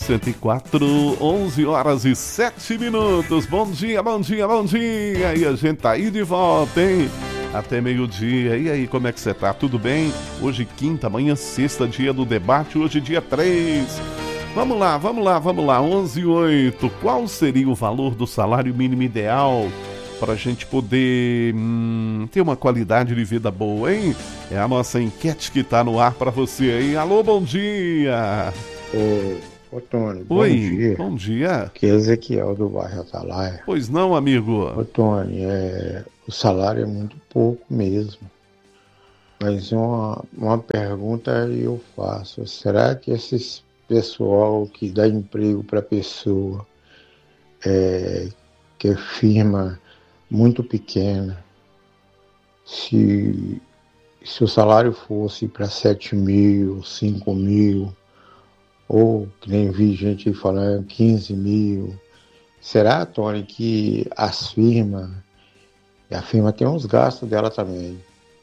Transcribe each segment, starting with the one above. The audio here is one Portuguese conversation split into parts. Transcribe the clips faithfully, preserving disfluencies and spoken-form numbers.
cento e quatro, onze horas e sete minutos. Bom dia, bom dia, bom dia. E a gente tá aí de volta, hein? Até meio-dia. E aí, como é que você tá? Tudo bem? Hoje quinta, amanhã sexta, dia do debate. Hoje dia três. Vamos lá, vamos lá, vamos lá. onze e oito. Qual seria o valor do salário mínimo ideal para a gente poder hum, ter uma qualidade de vida boa, hein? É a nossa enquete que tá no ar para você aí. Alô, bom dia. Ô, ô Tony, bom Oi, dia. bom dia. Aqui é Ezequiel do bairro Atalaia. Pois não, amigo? Ô Tony, é, o salário é muito pouco mesmo. Mas uma, uma pergunta eu faço. Será que esses pessoal que dá emprego para pessoa é, que é firma muito pequena, se, se o salário fosse para sete mil, cinco mil, ou que nem vi gente aí falando quinze mil, será, Tony, que as firmas, a firma tem uns gastos dela também.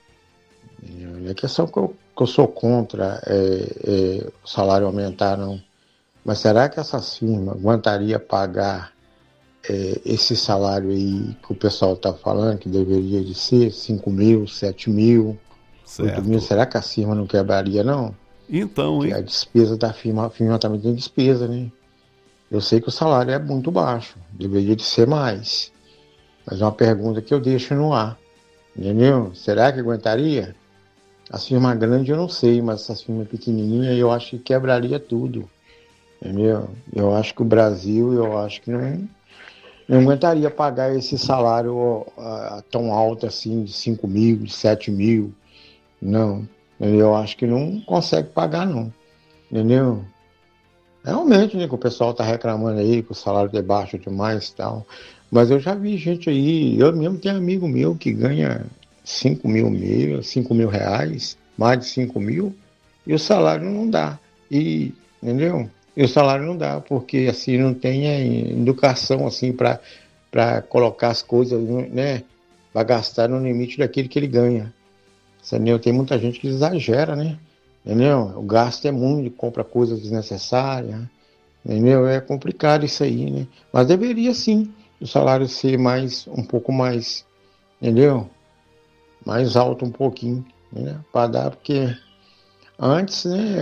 Não é questão que eu, que eu sou contra é, é, o salário aumentar, não. Mas será que essas firmas aguentariam pagar é, esse salário aí que o pessoal está falando, que deveria de ser cinco mil, sete mil, oito mil? Será que a firma não quebraria, não? Então, hein? Porque a despesa da firma, a firma também tem despesa, né? Eu sei que o salário é muito baixo, deveria de ser mais. Mas é uma pergunta que eu deixo no ar, entendeu? Será que aguentaria? As firmas grandes eu não sei, mas essas firmas pequenininhas eu acho que quebraria tudo, entendeu? Eu acho que o Brasil, eu acho que não, não aguentaria pagar esse salário uh, tão alto assim, de cinco mil, de sete mil, não. Eu acho que não consegue pagar, não, entendeu? Realmente, né, que o pessoal tá reclamando aí que o salário é baixo demais e tal, mas eu já vi gente aí, eu mesmo tenho amigo meu que ganha cinco mil, mil, cinco mil reais, mais de cinco mil, e o salário não dá, e, entendeu? E o salário não dá, porque assim, não tem educação assim para para colocar as coisas, né, para gastar no limite daquilo que ele ganha, entendeu? Tem muita gente que exagera, né? Entendeu? O gasto é muito, compra coisas desnecessárias, entendeu? É complicado isso aí, né? Mas deveria sim o salário ser mais, um pouco mais, entendeu? Mais alto um pouquinho, né? Para dar, porque antes, né,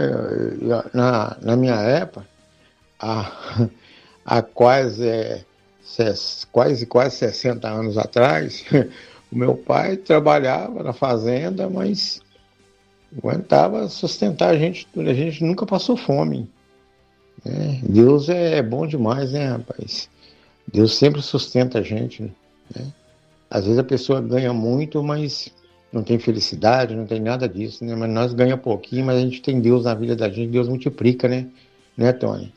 na, na minha época, há, há quase, é, quase, quase sessenta anos atrás, o meu pai trabalhava na fazenda, mas aguentava sustentar a gente, a gente nunca passou fome, né? Deus é bom demais, né, rapaz? Deus sempre sustenta a gente, né? Às vezes a pessoa ganha muito, mas não tem felicidade, não tem nada disso, né? Mas nós ganhamos pouquinho, mas a gente tem Deus na vida da gente, Deus multiplica, né? Né, Tony?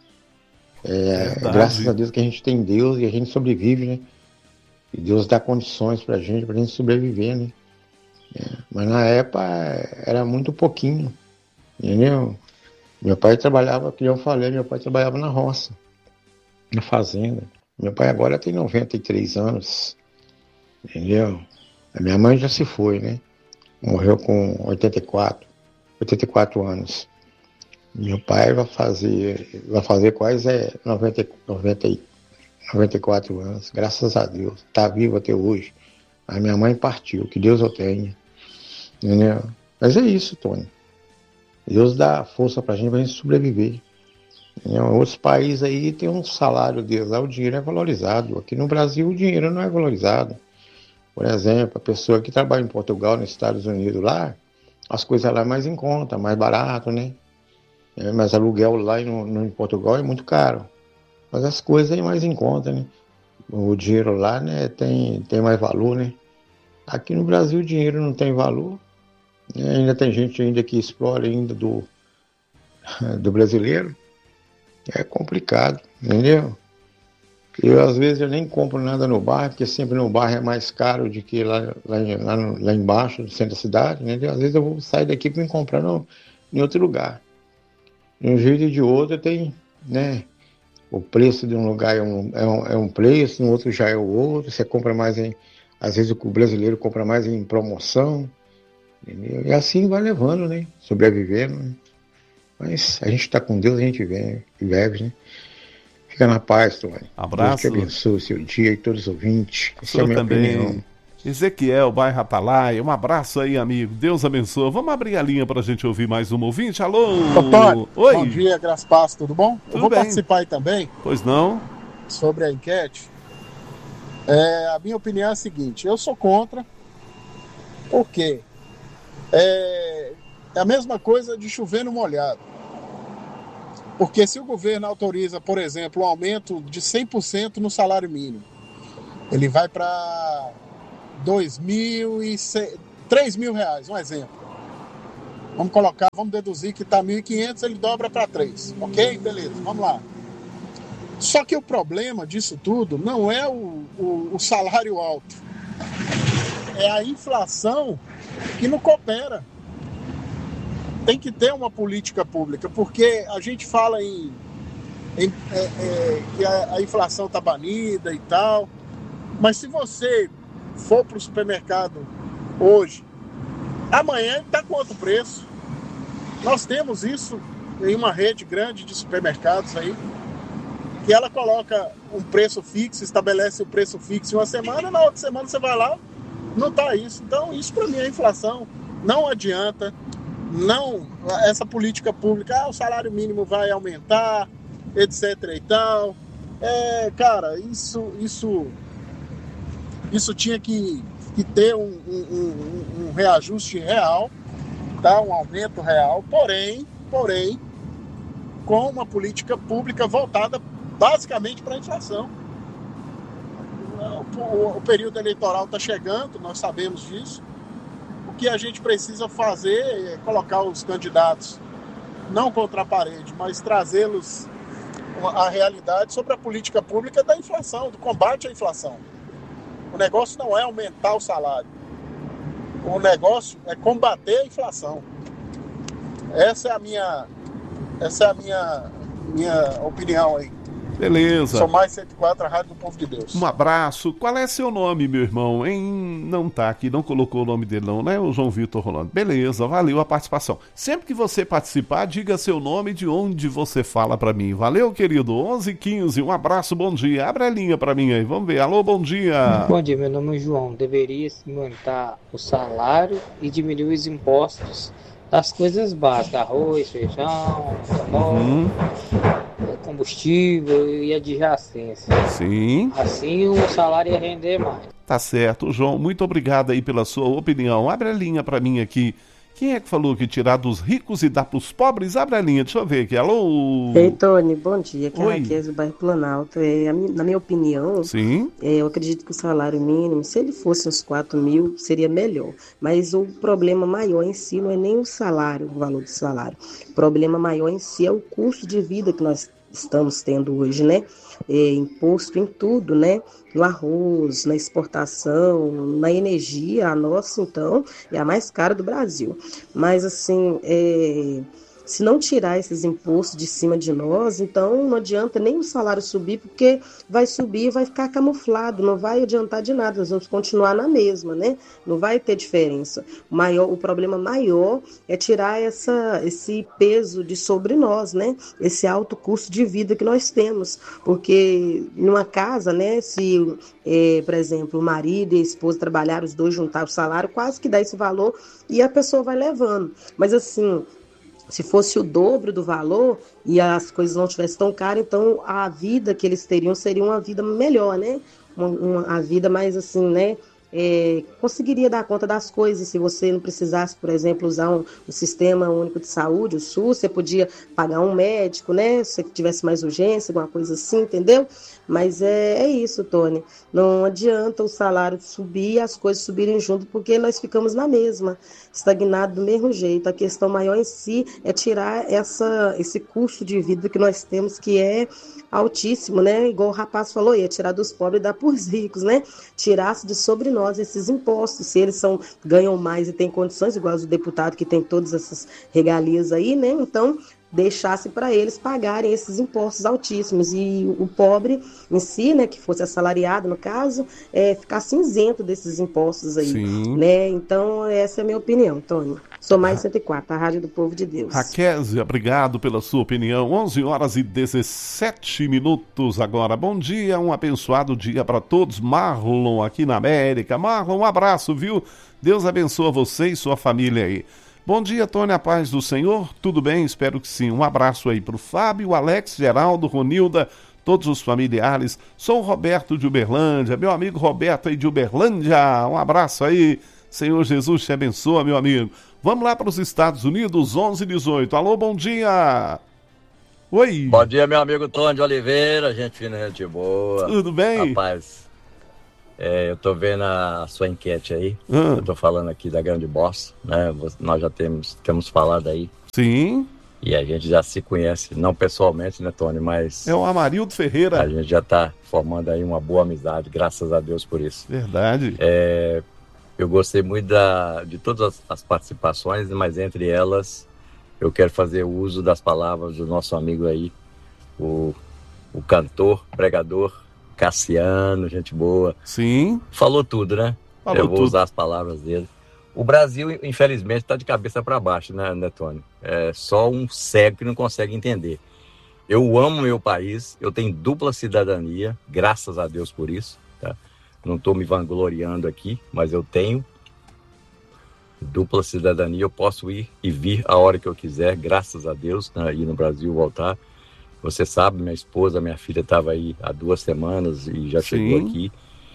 É, graças a Deus que a gente tem Deus e a gente sobrevive, né? E Deus dá condições pra gente, pra gente sobreviver, né? É, mas na época era muito pouquinho, entendeu? Meu pai trabalhava, como eu falei, meu pai trabalhava na roça, na fazenda. Meu pai agora tem noventa e três anos, entendeu? A minha mãe já se foi, né? Morreu com oitenta e quatro, oitenta e quatro anos. Meu pai vai fazer, vai fazer quase é, noventa, noventa, noventa e quatro anos, graças a Deus. Está vivo até hoje. A minha mãe partiu, que Deus o tenha. Entendeu? Mas é isso, Tony. Deus dá força pra gente, pra gente sobreviver. Entendeu? Outros países aí tem um salário deles lá, o dinheiro é valorizado. Aqui no Brasil o dinheiro não é valorizado. Por exemplo, a pessoa que trabalha em Portugal, nos Estados Unidos lá, as coisas lá é mais em conta, mais barato, né? É, mas aluguel lá no, no, em Portugal é muito caro. Mas as coisas aí mais em conta, né? O dinheiro lá, né, tem, tem mais valor, né? Aqui no Brasil o dinheiro não tem valor. Né? Ainda tem gente ainda que explora ainda do, do brasileiro. É complicado, entendeu? Eu, às vezes, eu nem compro nada no bairro, porque sempre no bairro é mais caro do que lá, lá, lá, no, lá embaixo, no centro da cidade, entendeu? Às vezes eu vou sair daqui para me comprar no, em outro lugar. De um jeito e de outro tem, né? O preço de um lugar é um, é um, é um preço, no outro já é o outro. Você compra mais em... Às vezes o brasileiro compra mais em promoção, entendeu? E assim vai levando, né? Sobrevivendo, né? Mas a gente está com Deus, a gente vem e bebe, né? Fica na paz, Tony. Abraço. Deus te abençoe o seu dia e todos os ouvintes. Essa é a minha também. Opinião. Ezequiel, bairro Atalaia, um abraço aí, amigo. Deus abençoe. Vamos abrir a linha para a gente ouvir mais um ouvinte. Alô? Antônio, oi. Bom dia, Graças Paz, tudo bom? Tudo Eu vou bem. participar aí também. Pois não? Sobre a enquete. É, a minha opinião é a seguinte, eu sou contra, porque é, é a mesma coisa de chover no molhado. Porque se o governo autoriza, por exemplo, um aumento de cem por cento no salário mínimo, ele vai para dois mil e três mil reais, um exemplo. Vamos colocar, vamos deduzir que está mil e quinhentos, ele dobra para três, ok? Beleza, vamos lá. Só que o problema disso tudo não é o, o, o salário alto, é a inflação que não coopera. Tem que ter uma política pública, porque a gente fala em, em é, é, que a, a inflação está banida e tal, mas se você for para o supermercado hoje, amanhã ele está com outro preço. Nós temos isso em uma rede grande de supermercados aí, que ela coloca um preço fixo, estabelece o preço fixo em uma semana, na outra semana você vai lá, não está isso. Então isso para mim é inflação, não adianta. Não, essa política pública, ah, o salário mínimo vai aumentar, etc e tal. É, cara, isso, isso, isso tinha que, que ter um, um, um reajuste real, tá? Um aumento real, porém, porém, com uma política pública voltada basicamente para a inflação. O, o, o período eleitoral está chegando, nós sabemos disso. O que a gente precisa fazer é colocar os candidatos não contra a parede, mas trazê-los à realidade sobre a política pública da inflação, do combate à inflação. O negócio não é aumentar o salário. O negócio é combater a inflação. Essa é a minha, essa é a minha, minha opinião aí. Beleza. Sou mais cento e quatro, a Rádio do Povo de Deus. Um abraço. Qual é seu nome, meu irmão? Hein? Não tá aqui, não colocou o nome dele não, né? O João Vitor Rolando. Beleza, valeu a participação. Sempre que você participar, diga seu nome e de onde você fala pra mim. Valeu, querido. onze e quinze, um abraço, bom dia. Abre a linha pra mim aí, vamos ver. Alô, bom dia. Bom dia, meu nome é João. Deveria se aumentar o salário e diminuir os impostos das coisas básicas, arroz, feijão, Uhum. combustível e adjacência. Sim. Assim o salário ia render mais. Tá certo, João. Muito obrigado aí pela sua opinião. Abre a linha pra mim aqui. Quem é que falou que tirar dos ricos e dar pros pobres? Abre a linha, deixa eu ver aqui. Alô? Ei, Tony, bom dia. Aqui é a Oi. Raquel do bairro Planalto. É, a mi- na minha opinião, Sim. é, eu acredito que o salário mínimo, se ele fosse uns quatro mil, seria melhor. Mas o problema maior em si não é nem o salário, o valor do salário. O problema maior em si é o custo de vida que nós estamos tendo hoje, né? É, imposto em tudo, né? No arroz, na exportação, na energia, a nossa, então, é a mais cara do Brasil. Mas, assim, é, se não tirar esses impostos de cima de nós, então não adianta nem o salário subir, porque vai subir e vai ficar camuflado, não vai adiantar de nada, nós vamos continuar na mesma, né? Não vai ter diferença. O, maior, o problema maior é tirar essa, esse peso de sobre nós, né? Esse alto custo de vida que nós temos, porque numa casa, né, se, é, por exemplo, o marido e a esposa trabalhar, os dois juntar o salário, quase que dá esse valor e a pessoa vai levando. Mas assim, se fosse o dobro do valor e as coisas não estivessem tão caras, então a vida que eles teriam seria uma vida melhor, né? Uma, uma, a vida mais assim, né? É, conseguiria dar conta das coisas se você não precisasse, por exemplo, usar um, um sistema único de saúde, o SUS, você podia pagar um médico, né? Se você tivesse mais urgência, alguma coisa assim, entendeu? Mas é, é isso, Tony. Não adianta o salário subir e as coisas subirem junto, porque nós ficamos na mesma, estagnado do mesmo jeito. A questão maior em si é tirar essa, esse custo de vida que nós temos, que é altíssimo, né? Igual o rapaz falou, ia tirar dos pobres e dar para os ricos, né? Tirasse de sobre nós esses impostos, se eles são, ganham mais e têm condições, igual o deputado que tem todas essas regalias aí, né? Então, deixasse para eles pagarem esses impostos altíssimos e o pobre em si, né, que fosse assalariado no caso, é, ficasse isento desses impostos aí, Sim. né? Então essa é a minha opinião, Tony. Sou mais cento e quatro, a Rádio do Povo de Deus. Raquésia, obrigado pela sua opinião. onze horas e dezessete minutos agora. Bom dia, um abençoado dia para todos. Marlon aqui na América. Marlon, um abraço, viu? Deus abençoe você e sua família aí. Bom dia, Tony, a paz do Senhor. Tudo bem? Espero que sim. Um abraço aí para o Fábio, Alex, Geraldo, Ronilda, todos os familiares. Sou o Roberto de Uberlândia, meu amigo Roberto aí de Uberlândia. Um abraço aí. Senhor Jesus te abençoe, meu amigo. Vamos lá para os Estados Unidos, onze e dezoito. Alô, bom dia. Oi. Bom dia, meu amigo Tony de Oliveira. Gente fina, gente boa. Tudo bem? Rapaz, é, eu tô vendo a sua enquete aí. Hum. Eu tô falando aqui da Grande Boss, né? Nós já temos, temos falado aí. Sim. E a gente já se conhece, não pessoalmente, né, Tony? Mas é o Amarildo Ferreira. A gente já tá formando aí uma boa amizade, graças a Deus por isso. Verdade. É... Eu gostei muito da, de todas as, as participações, mas entre elas eu quero fazer uso das palavras do nosso amigo aí, o, o cantor, pregador Cassiano, gente boa. Sim. Falou tudo, né? Falou eu vou tudo. usar as palavras dele. O Brasil, infelizmente, está de cabeça para baixo, né, né, Tony? É só um cego que não consegue entender. Eu amo meu país, eu tenho dupla cidadania, graças a Deus por isso, tá? Não estou me vangloriando aqui, mas eu tenho dupla cidadania, eu posso ir e vir a hora que eu quiser, graças a Deus, né, ir no Brasil, voltar. Você sabe, minha esposa, minha filha estava aí há duas semanas e já Sim. chegou aqui.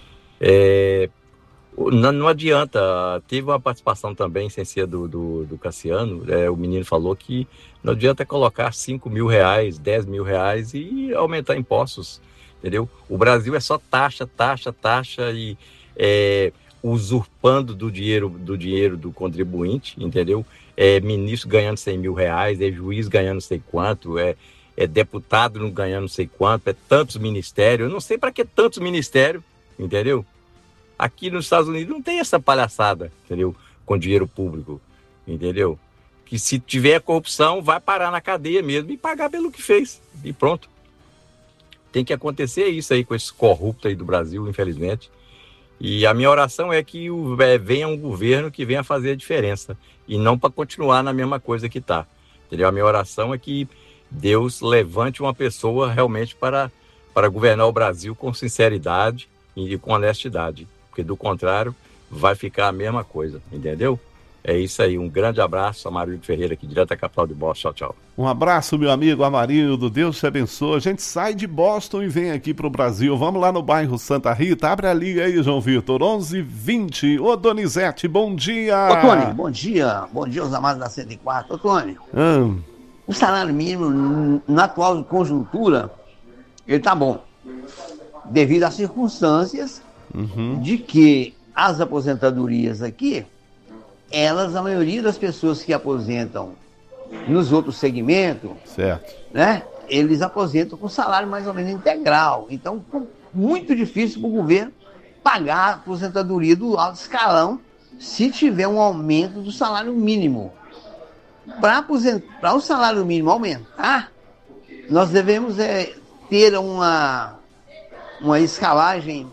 É, não, não adianta, teve uma participação também, sem ser do, do, do Cassiano, é, o menino falou que não adianta colocar cinco mil reais, dez mil reais e aumentar impostos. Entendeu? O Brasil é só taxa, taxa, taxa e é, usurpando do dinheiro, do dinheiro do contribuinte, entendeu? É ministro ganhando cem mil reais, é juiz ganhando não sei quanto, é, é deputado não ganhando não sei quanto, é tantos ministérios. Eu não sei para que tantos ministérios, entendeu? Aqui nos Estados Unidos não tem essa palhaçada, entendeu? Com dinheiro público, entendeu? Que se tiver corrupção, vai parar na cadeia mesmo e pagar pelo que fez, e pronto. Tem que acontecer isso aí com esses corruptos aí do Brasil, infelizmente. E a minha oração é que o, é, venha um governo que venha fazer a diferença. E não para continuar na mesma coisa que está. Entendeu? A minha oração é que Deus levante uma pessoa realmente para, para governar o Brasil com sinceridade e com honestidade. Porque do contrário, vai ficar a mesma coisa. Entendeu? É isso aí, um grande abraço, Amarildo Ferreira, aqui direto da capital de Boston. Tchau, tchau. Um abraço, meu amigo Amarildo, Deus te abençoe. A gente sai de Boston e vem aqui pro Brasil. Vamos lá no bairro Santa Rita. Abre a liga aí, João Vitor, onze e vinte. Ô, Donizete, bom dia. Ô, Tony, bom dia. Bom dia aos amados da cento e quatro. Ô, Tony, hum. o salário mínimo, na atual conjuntura, ele tá bom. Devido às circunstâncias uhum. de que as aposentadorias aqui, elas, a maioria das pessoas que aposentam nos outros segmentos, certo. né, eles aposentam com salário mais ou menos integral. Então, muito difícil para o governo pagar a aposentadoria do alto escalão se tiver um aumento do salário mínimo. Para aposent... o salário mínimo aumentar, nós devemos é, ter uma, uma escalagem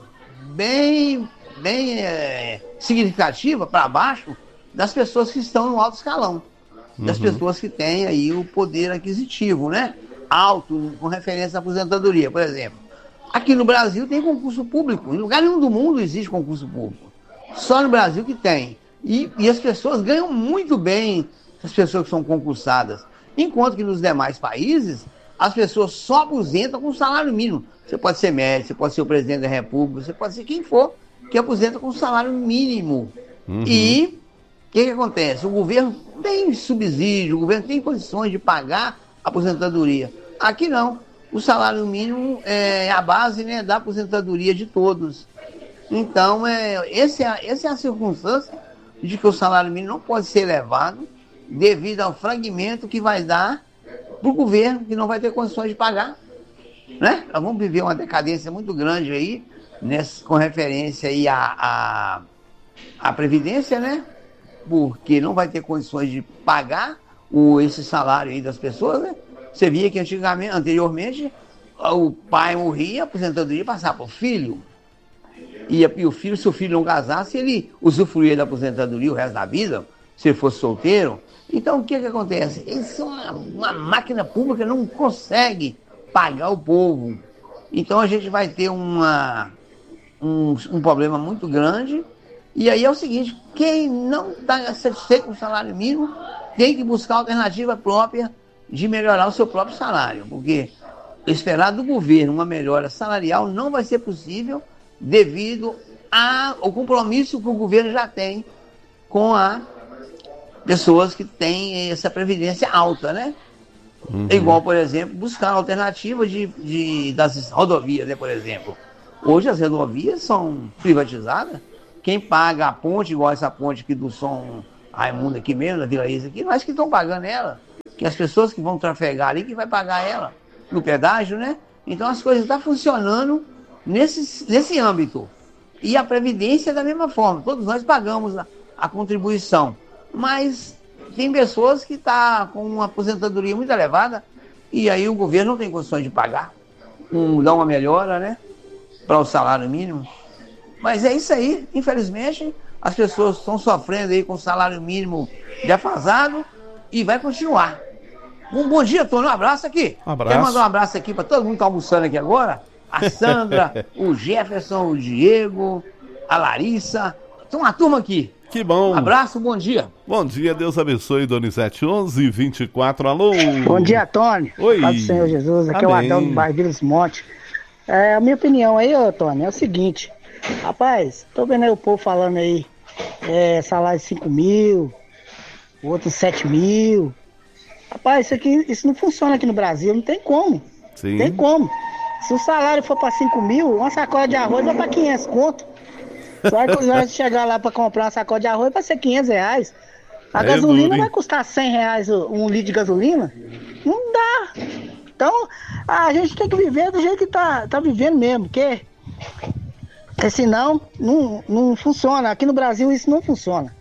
bem, bem é, significativa para baixo das pessoas que estão no alto escalão, das uhum. pessoas que têm aí o poder aquisitivo, né? Alto, com referência à aposentadoria, por exemplo. Aqui no Brasil tem concurso público, em lugar nenhum do mundo existe concurso público. Só no Brasil que tem. E, e as pessoas ganham muito bem, as pessoas que são concursadas. Enquanto que nos demais países, as pessoas só aposentam com salário mínimo. Você pode ser médico, você pode ser o presidente da República, você pode ser quem for, que aposenta com salário mínimo. Uhum. E o que, que acontece? O governo tem subsídio, o governo tem condições de pagar a aposentadoria. Aqui não. O salário mínimo é a base, né, da aposentadoria de todos. Então, é, esse é, essa é a circunstância de que o salário mínimo não pode ser elevado devido ao fragmento que vai dar para o governo, que não vai ter condições de pagar. Né? Nós vamos viver uma decadência muito grande aí, nessa, com referência aí à, à, à Previdência, né? Porque não vai ter condições de pagar o, esse salário aí das pessoas, né? Você via que antigamente, anteriormente, o pai morria, a aposentadoria passava para o filho. E, e o filho, se o filho não casasse, ele usufruía da aposentadoria o resto da vida, se ele fosse solteiro. Então, o que que acontece? Isso é uma, uma máquina pública, não consegue pagar o povo. Então, a gente vai ter uma, um, um problema muito grande. E aí é o seguinte, quem não está satisfeito com o salário mínimo tem que buscar alternativa própria de melhorar o seu próprio salário. Porque esperar do governo uma melhora salarial não vai ser possível devido ao compromisso que o governo já tem com as pessoas que têm essa previdência alta, né? Uhum. É igual, por exemplo, buscar alternativas de, de, das rodovias, né, por exemplo. Hoje as rodovias são privatizadas. Quem paga a ponte, igual essa ponte aqui do São Raimundo aqui mesmo, da Vila Isa aqui, nós que estão pagando ela. Que as pessoas que vão trafegar ali, que vai pagar ela no pedágio, né? Então as coisas estão funcionando nesse, nesse âmbito. E a Previdência é da mesma forma. Todos nós pagamos a, a contribuição. Mas tem pessoas que estão com uma aposentadoria muito elevada e aí o governo não tem condições de pagar. Um, dar uma melhora, né? Para o salário mínimo. Mas é isso aí, infelizmente, as pessoas estão sofrendo aí com o salário mínimo defasado e vai continuar. Um bom dia, Tony, um abraço aqui. Um abraço. Quero mandar um abraço aqui para todo mundo que está almoçando aqui agora. A Sandra, o Jefferson, o Diego, a Larissa. Tem uma turma aqui. Que bom. Um abraço, bom dia. Bom dia, Deus abençoe, Donizete. onze e vinte e quatro, alô. Bom dia, Tony. Oi. Paz do Senhor Jesus, aqui Amém. é o Adão do bairro Vila Monte. É, a minha opinião aí, ô, Tony, é o seguinte. Rapaz, tô vendo aí o povo falando aí, é, salário de cinco mil, outro sete mil. Rapaz, isso aqui, isso não funciona aqui no Brasil, não tem como. Sim. Tem como. Se o salário for para cinco mil, uma sacola de arroz vai para quinhentos conto. Vai, vai chegar lá para comprar uma sacola de arroz, vai ser quinhentos reais. A é gasolina duro, vai custar cem reais um litro de gasolina? Não dá. Então, a gente tem que viver do jeito que tá, tá vivendo mesmo, porque, porque senão não, não funciona. Aqui no Brasil isso não funciona.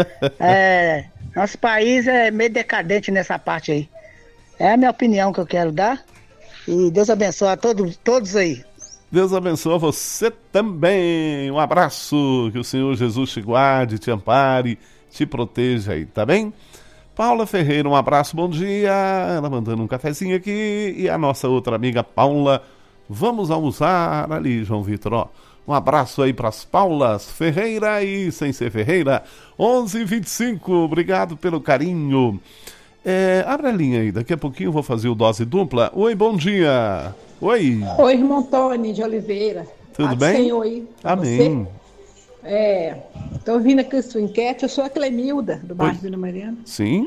É, nosso país é meio decadente nessa parte aí. É a minha opinião que eu quero dar. E Deus abençoe a todos, todos aí. Deus abençoe você também. Um abraço. Que o Senhor Jesus te guarde, te ampare, te proteja aí, tá bem? Paula Ferreira, um abraço, bom dia. Ela mandando um cafezinho aqui. E a nossa outra amiga Paula, vamos almoçar ali, João Vitor, ó. Um abraço aí para as Paulas Ferreira e sem ser Ferreira. onze e vinte e cinco, obrigado pelo carinho. É, abre a linha aí, daqui a pouquinho eu vou fazer o dose dupla. Oi, bom dia. Oi. Oi, irmão Tony de Oliveira. Tudo Paz bem? do Senhor aí. Amém. É, tô ouvindo aqui a sua enquete. Eu sou a Clemilda, do bairro Vila Mariana. Sim.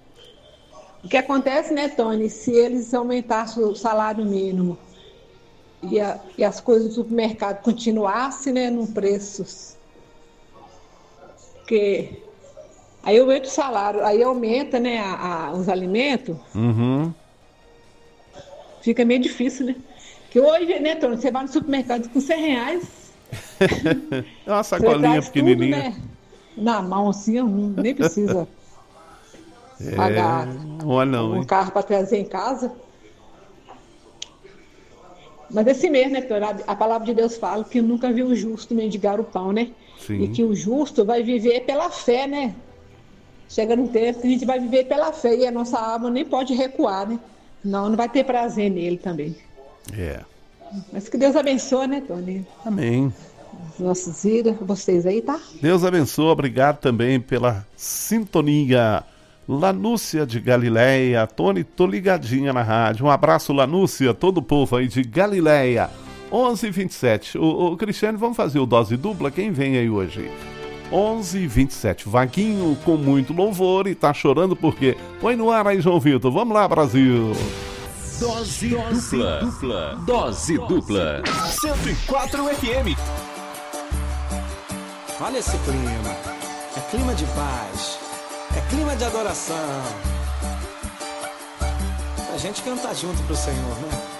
O que acontece, né, Tony? Se eles aumentassem o salário mínimo e, a, e as coisas do supermercado continuassem, né, num preços... Porque... Aí aumenta o salário, aí aumenta, né, a, a, os alimentos, Uhum. fica meio difícil, né? Porque hoje, né, Tony, você vai no supermercado com cem reais, É uma você sacolinha traz pequenininha. tudo, né, na mão, assim, não- nem precisa pagar Olha não, um hein? carro para trazer em casa. Mas assim mesmo, né, Tony, a, a palavra de Deus fala que nunca viu o justo mendigar o pão, né? Sim. E que o justo vai viver pela fé, né? Chega num tempo que a gente vai viver pela fé e a nossa alma nem pode recuar, né? Não, não vai ter prazer nele também. É. Mas que Deus abençoe, né, Tony? Amém. As nossas vidas, vocês aí, tá? Deus abençoe, obrigado também pela sintonia. Lanúcia de Galileia, Tony, tô ligadinha na rádio. Um abraço, Lanúcia, todo o povo aí de Galileia. onze e vinte e sete. Ô, ô, Cristiane, vamos fazer o dose dupla? Quem vem aí hoje? onze e vinte e sete. Vaguinho com muito louvor e tá chorando por quê? Põe no ar aí, João Vitor. Vamos lá, Brasil. Dose, Dose dupla. dupla. Dose dupla. cento e quatro F M. Olha esse clima. É clima de paz. É clima de adoração. A gente canta junto pro Senhor, né?